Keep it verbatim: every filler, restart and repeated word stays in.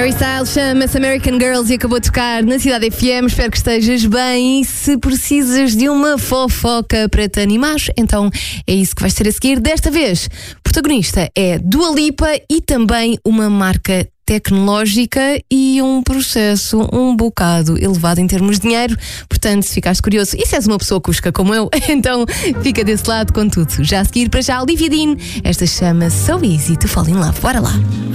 Harry Styles chama-se American Girls e acabou de tocar na Cidade F M. Espero que estejas bem e se precisas de uma fofoca para te animar, então é isso que vais ter a seguir. Desta vez, o protagonista é Dua Lipa e também uma marca tecnológica e um processo um bocado elevado em termos de dinheiro. Portanto, se ficaste curioso e se és uma pessoa cusca como eu, então fica desse lado com tudo. Já a seguir, para já, Olivia Dean. Esta chama So Easy to Fall in Love. Bora lá.